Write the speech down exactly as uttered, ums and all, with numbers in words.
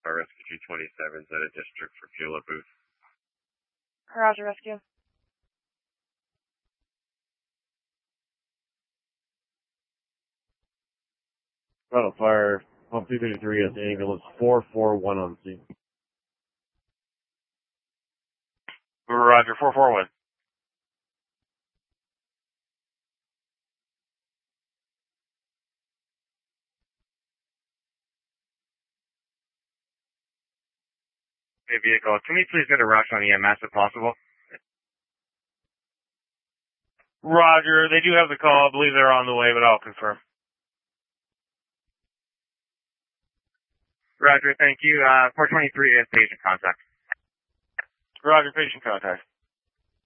Our Rescue two twenty-seven is at a district for fuel at booth. Roger, Rescue. Battle fire, pump two thirty-three at the ambulance four four one on scene. Roger, four four one. Hey, vehicle, can we please get a rush on E M S if possible? Roger, they do have the call. I believe they're on the way, but I'll confirm. Roger, thank you. Uh, four twenty-three is patient contact. Roger, patient contact.